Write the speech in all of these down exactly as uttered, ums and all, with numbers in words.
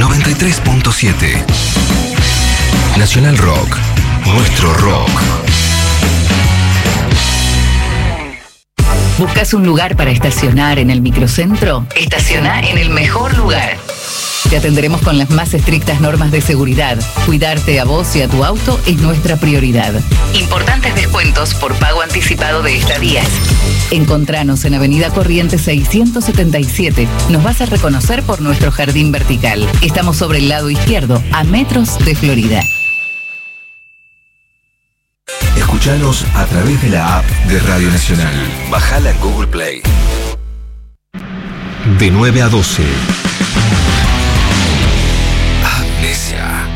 noventa y tres punto siete. Nacional Rock, nuestro rock. ¿Buscas un lugar para estacionar en el microcentro? Estaciona en el mejor lugar. Te atenderemos con las más estrictas normas de seguridad. Cuidarte a vos y a tu auto es nuestra prioridad. Importantes descuentos por pago anticipado de estadías. Encontranos en Avenida Corrientes seiscientos setenta y siete. Nos vas a reconocer por nuestro jardín vertical. Estamos sobre el lado izquierdo, a metros de Florida. Escuchanos a través de la app de Radio Nacional. Bajala en Google Play. De nueve a doce. Amnesia.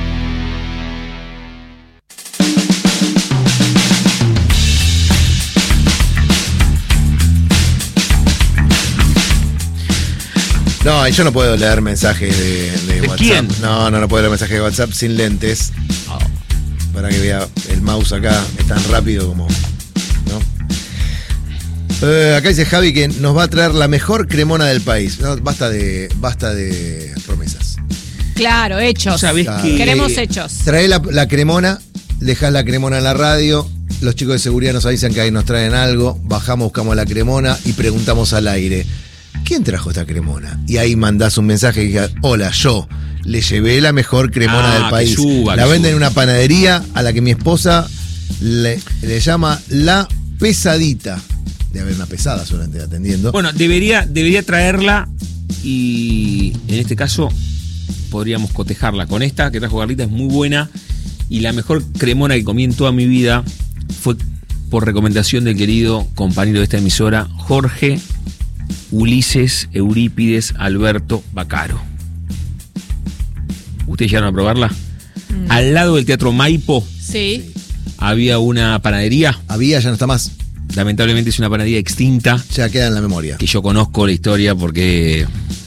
No, yo no puedo leer mensajes de, de, ¿De WhatsApp. quién? No, no, no puedo leer mensajes de WhatsApp sin lentes. Oh. Para que vea el mouse acá, es tan rápido como. ¿No? Eh, acá dice Javi que nos va a traer la mejor cremona del país. No, basta de, basta de promesas. Claro, hechos. ¿Sabés Claro. que Queremos hechos. Trae la, la cremona, dejás la cremona en la radio. Los chicos de seguridad nos avisan que ahí nos traen algo. Bajamos, buscamos la cremona y preguntamos al aire: ¿quién trajo esta cremona? Y ahí mandás un mensaje y digas: hola, yo le llevé la mejor cremona Ah, del país. que suba, la que venden suba. en una panadería a la que mi esposa le, le llama La Pesadita. Debe haber una pesada solamente atendiendo. Bueno, debería, debería traerla y en este caso podríamos cotejarla con esta que trajo Carlita, es muy buena y la mejor cremona que comí en toda mi vida fue por recomendación del querido compañero de esta emisora, Jorge Ulises Eurípides Alberto Vaccaro. ¿Ustedes llegaron a probarla? Mm. Al lado del Teatro Maipo Sí. había una panadería. Había, ya no está más. Lamentablemente es una panadería extinta. Ya queda en la memoria. Que yo conozco la historia porque...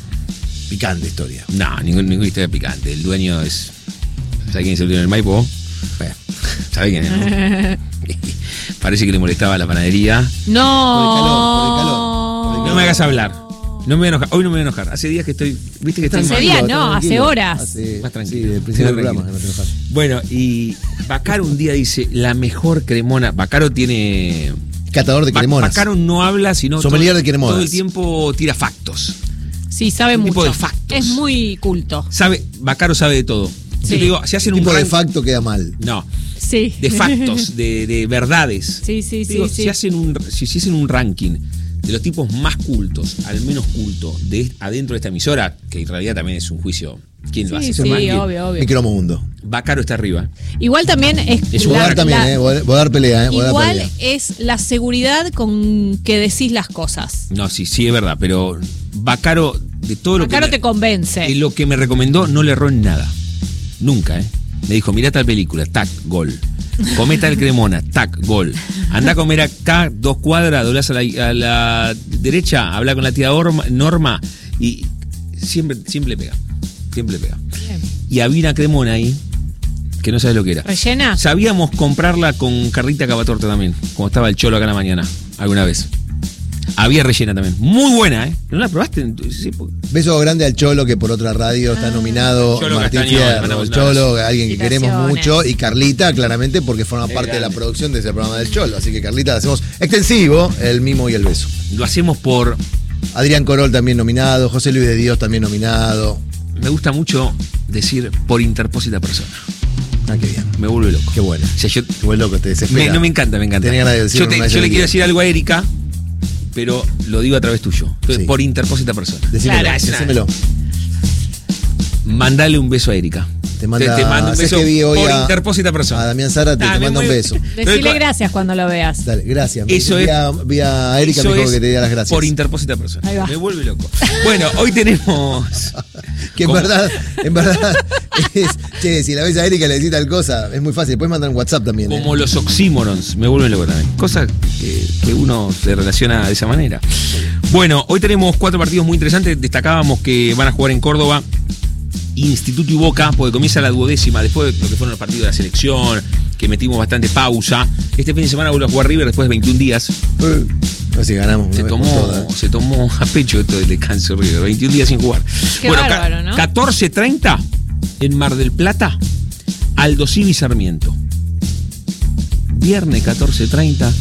Picante historia. No, ningún, ninguna historia picante. El dueño es... ¿Sabe quién es el dueño del Maipo? Bueno. ¿Sabe quién es? ¿No? Parece que le molestaba la panadería. No. Por el calor, por el calor. Por el No me hagas hablar. No me voy a enojar. Hoy no me voy a enojar. Hace días que estoy... ¿Viste que estoy Hace mal? días, no, hace horas. Hace, Más tranquilo. Sí, del principio del Más programa. tranquilo. No te enojas. Bueno, y Vaccaro un día dice, la mejor cremona... Vaccaro tiene... Catador de Va- cremonas. Vaccaro no habla, sino... Sommelier todo, de cremonas. todo el tiempo tira factos. Sí, sabe Un mucho. tipo de factos. Es muy culto. Sabe, Vaccaro sabe de todo. Sí. Yo te digo, si hacen Un un tipo de ranking- facto queda mal. No, Sí. de factos, de, de verdades. Sí, sí, sí, Digo, sí. Si hacen un, si hiciesen un ranking de los tipos más cultos al menos culto de adentro de esta emisora, que en realidad también es un juicio, ¿quién lo Sí, hace? sí, Ranking. obvio, obvio. Micromundo. Vaccaro está arriba. Igual también es. Es un la- Bodar también, la- eh. Bodar Bodar pelea, eh. Bodar Igual pelea. es la seguridad con que decís las cosas. No, sí, sí es verdad, pero Vaccaro, de todo lo Acá que te me, convence. de lo que me recomendó, no le erró en nada. Nunca, ¿eh? Me dijo, mirá tal película, tac, gol. Comé tal cremona, tac, gol. Andá a comer acá dos cuadras, doblás a la, a la derecha, habla con la tía Orma- Norma y siempre, siempre pega. Siempre pega. Bien. Y había una cremona ahí que no sabes lo que era. ¿Rellena? Sabíamos comprarla con Carlita Cavatorta también, como estaba el Cholo acá en la mañana, alguna vez. Había rellena también. Muy buena, ¿eh? ¿No la probaste? Sí, porque- Beso grande al Cholo, que por otra radio está nominado. Cholo Martín Castañón, le Fierro, mandamos el un abrazo. Cholo, alguien que queremos Felicitaciones. mucho. Y Carlita, claramente, porque forma Qué parte de la grande. producción de ese programa del Cholo. Así que Carlita, le hacemos extensivo el mimo y el beso. Lo hacemos por... Adrián Corol también nominado. José Luis de Dios también nominado. Me gusta mucho decir por interpósita persona. Ah, qué bien. Me vuelve loco. Qué bueno. O sea, yo, Qué buen loco, te desespera. me- no me encanta, me encanta. Tenía ganas de decir yo te- una yo le alegría. quiero decir algo a Erika, pero lo digo a través tuyo. Entonces, Sí. por interpósita persona. Decímelo, Claro, es una- decímelo. Mandale un beso a Erika. Te manda, te, te mando un ¿sabes beso que vi hoy por a- interpósita A persona. Damián Zárate, Ah, te me manda un mueve- beso. Decile gracias cuando lo veas. Dale, gracias. Eso vi es- A, vi a Erika, Eso me dijo es que te diera las gracias. por interpósita persona. Ahí va. Me vuelve loco. Bueno, hoy tenemos... Que en ¿Cómo? verdad, en verdad, es, che, si la ves a Erika y le decís tal cosa, es muy fácil. Puedes mandar un WhatsApp también. ¿eh? Como los oxímorons, me vuelven loco también. Cosa que, que uno se relaciona de esa manera. Bueno, hoy tenemos cuatro partidos muy interesantes. Destacábamos que van a jugar en Córdoba Instituto y Boca, porque comienza la duodécima, después de lo que fueron los partidos de la selección, que metimos bastante pausa. Este fin de semana vuelve a jugar River después de veintiún días. Eh, a ver si ganamos. Se una vez tomó, por todas. se tomó a pecho esto del descanso River, veintiún días sin jugar. Qué bueno, bárbaro, ca- ¿no? catorce treinta en Mar del Plata, Aldo Civi Sarmiento. Viernes catorce treinta.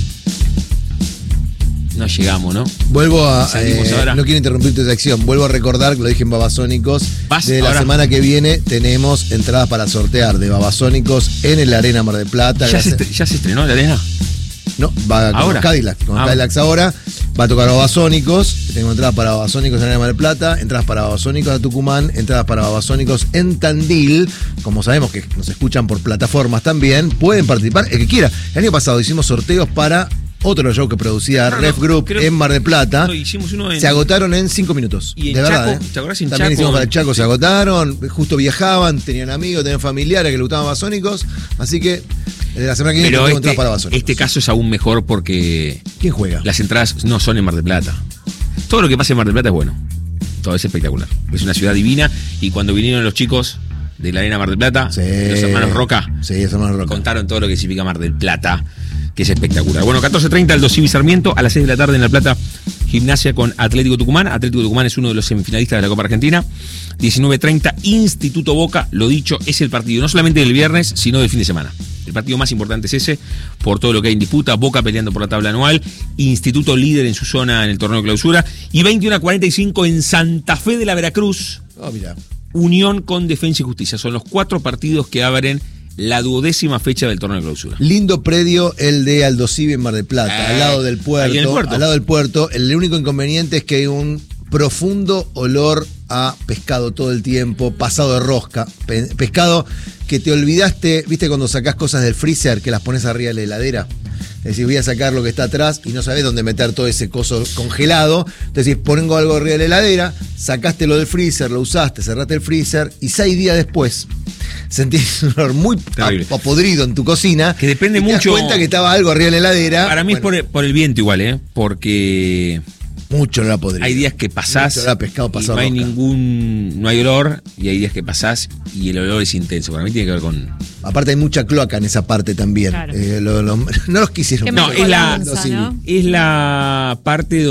No llegamos, ¿no? Vuelvo a. Salimos Eh, ahora. no quiero interrumpir tu sección. Vuelvo a recordar que lo dije en Babasónicos. ¿Vas De la ahora? semana que viene tenemos entradas para sortear de Babasónicos en el Arena Mar del Plata. ¿Ya se, Gracias- estre- ¿Ya se estrenó la arena? No, va con ¿Ahora? los Cadillacs. Con los Ah. Cadillacs ahora. Va a tocar Babasónicos. Tengo entradas para Babasónicos en Arena Mar del Plata. Entradas para Babasónicos a Tucumán. Entradas para Babasónicos en Tandil. Como sabemos que nos escuchan por plataformas también, pueden participar el que quiera. El año pasado hicimos sorteos para otro show que producía No, no, Ref Group creo- en Mar del Plata. No, hicimos uno en- Se agotaron en cinco minutos. Y en de verdad. Chaco, ¿eh? ¿te acordás en También Chaco? hicimos para el Chaco, se agotaron. Justo viajaban, tenían amigos, tenían familiares que le gustaban Babasónicos. Así que de la semana que viene Pero tengo este, entradas para Babasónicos. este caso es aún mejor porque ¿Quién juega? las entradas no son en Mar del Plata. Todo lo que pasa en Mar del Plata es bueno. Todo es espectacular. Es una ciudad divina y cuando vinieron los chicos de la Arena Mar del Plata, Sí. los hermanos Roca, Sí, los hermanos Roca. contaron todo lo que significa Mar del Plata, que es espectacular. Bueno, catorce treinta Aldo Civi Sarmiento, a las seis de la tarde en La Plata, Gimnasia con Atlético Tucumán. Atlético Tucumán es uno de los semifinalistas de la Copa Argentina. diecinueve treinta Instituto Boca, lo dicho, es el partido no solamente del viernes, sino del fin de semana. El partido más importante es ese, por todo lo que hay en disputa. Boca peleando por la tabla anual, Instituto líder en su zona en el torneo de clausura. Y veintiuno cuarenta y cinco en Santa Fe de la Veracruz, Oh, mira. Unión con Defensa y Justicia. Son los cuatro partidos que abren la duodécima fecha del torneo de clausura. Lindo predio el de Aldo Civi en Mar del Plata, Eh, al lado del puerto, ahí en el puerto. Al lado del puerto. El único inconveniente es que hay un profundo olor a pescado todo el tiempo, pasado de rosca. Pe- pescado que te olvidaste, ¿viste cuando sacás cosas del freezer que las pones arriba de la heladera? Es decir, voy a sacar lo que está atrás y no sabés dónde meter todo ese coso congelado. Entonces, pongo algo arriba de la heladera, sacaste lo del freezer, lo usaste, cerraste el freezer y seis días después sentís un olor muy Terrible. a- podrido en tu cocina. Que depende y te mucho- das cuenta que estaba algo arriba de la heladera. Para mí es Bueno, por el, por el viento igual, ¿eh? Porque mucho olor a podrido. hay días que pasás Mucho olor a pescado y pasado no hay rosca. ningún, no hay olor, y hay días que pasás y el olor es intenso. Para mí tiene que ver con... Aparte hay mucha cloaca en esa parte también. Claro. Eh, lo- lo- no los quisieron. Qué No, mezcolanza, es la- Aldo Civi. ¿no? Es la parte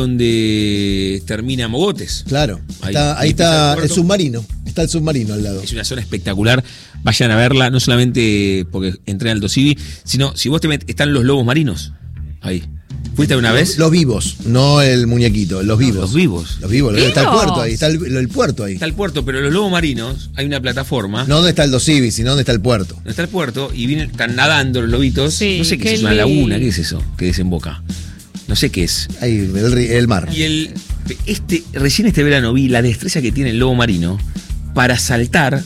donde termina Mogotes. Claro. Ahí- Está- ahí ahí empieza está el el puerto. submarino. Está el submarino al lado. Es una zona espectacular. Vayan a verla, no solamente porque entré en Aldo Civi, sino si vos te met- están los lobos marinos. Ahí. ¿Fuiste alguna vez? Los vivos, no el muñequito, los vivos. Los vivos. Los vivos, está el ¿Vivos? puerto ahí, está el, el puerto ahí. Está el puerto, pero los lobos marinos, hay una plataforma. No donde está el Dosivi, sino donde está el puerto. Donde está el puerto y vienen, están nadando los lobitos. Sí, no sé qué, qué es, es una lindo. laguna, ¿qué es eso? Que desemboca. No sé qué es. Ahí, el, ri- el mar. Y el este recién este verano vi la destreza que tiene el lobo marino para saltar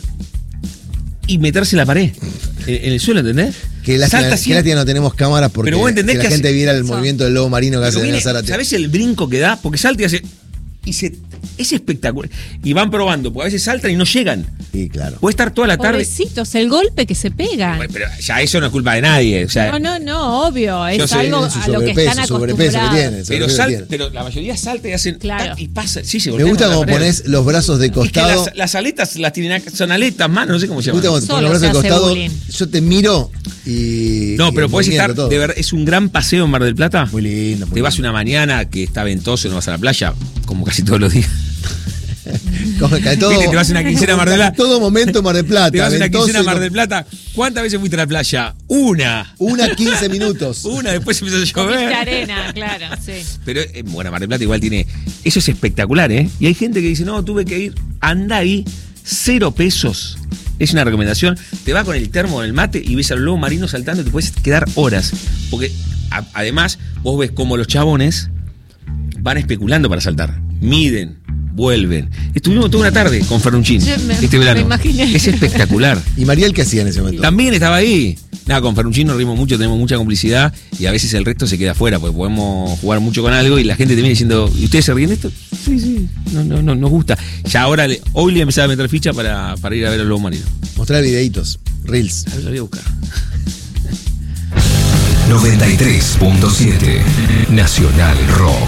y meterse en la pared, en, en el suelo, ¿entendés? Que lástima, Salta qué así. lástima no tenemos cámaras porque Pero vos entendés si la que gente hace- viera el Eso. movimiento del lobo marino que hace Pero Daniel viene, Zárate. ¿sabés el brinco que da? Porque salta y hace. Y se, es espectacular. Y van probando, porque a veces saltan y no llegan. Sí, claro. Puede estar toda la tarde. Pobrecitos, el golpe que se pega. Bueno, pero ya eso no es culpa de nadie. O sea, No, no, no, obvio. Yo Es sé, algo su a lo que sobrepeso, están sobrepeso que acostumbrados. tiene. pero, sobrepeso sal- que tiene. pero la mayoría salta y hacen. Claro. tac, y pasa. Sí, se Me golpean gusta contra como la pared. pones los brazos de Es que costado. las, las aletas las tienen acá, son aletas, manos, no sé cómo se Me gusta llaman. cuando pones los Solo brazos de se hace costado. bullying. Yo te miro y. No, y pero el podés movimiento, estar, todo. de verdad, es un gran paseo en Mar del Plata. Muy lindo. muy Te vas lindo. una mañana que está ventoso y no vas a la playa, como casi todos los días. Como que todo, Viste, te vas una quincena a Mar del Plata. Todo momento Mar del Plata. Te vas a una ventoso quincena a y Mar no- del Plata. ¿Cuántas veces fuiste a la playa? Una. Una quince minutos. Una, después empezó a Comiste llover. arena, claro, sí. Pero eh, bueno, Mar del Plata igual tiene. Eso es espectacular, ¿eh? Y hay gente que dice, no, tuve que ir. Anda ahí, cero pesos. Es una recomendación. Te va con el termo en el mate y ves al lobo marino saltando y te puedes quedar horas. Porque a- además, vos ves cómo los chabones van especulando para saltar. Miden, vuelven. Estuvimos toda una tarde con Ferruchin Yo me- este verano. me imaginé. Es espectacular. ¿Y Mariel qué hacía en ese momento? También estaba ahí. Nada, con Ferruchin nos rimos mucho, tenemos mucha complicidad y a veces el resto se queda afuera porque podemos jugar mucho con algo y la gente te viene diciendo, ¿y ustedes se ríen de esto? Sí, sí, no, no, no, nos gusta. Ya ahora, le- hoy le empezaba a meter ficha para, para ir a ver a los marinos. Mostrar videitos, reels. A ver, lo voy a buscar. noventa y tres punto siete Nacional Rock.